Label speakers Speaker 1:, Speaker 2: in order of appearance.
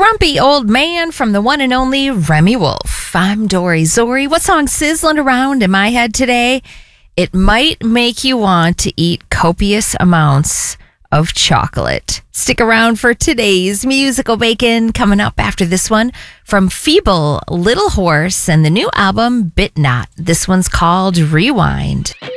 Speaker 1: Grumpy Old Man from the one and only Remy Wolf. I'm Dory Zori. What song's sizzling around in my head today? It might make you want to eat copious amounts of chocolate. Stick around for today's musical bacon coming up after this one from Feeble Little Horse and the new album Bit Not. This one's called Rewind.